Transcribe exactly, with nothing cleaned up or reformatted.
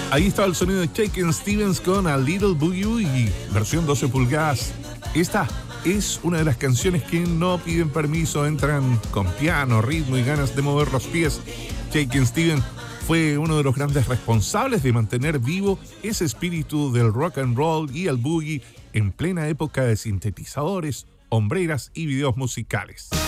Ahí está el sonido de Shakin' Stevens con A Little Boogie y versión doce pulgadas. Esta es una de las canciones que no piden permiso, entran con piano, ritmo y ganas de mover los pies. Shakin' Stevens fue uno de los grandes responsables de mantener vivo ese espíritu del rock and roll y el boogie en plena época de sintetizadores, hombreras y videos musicales.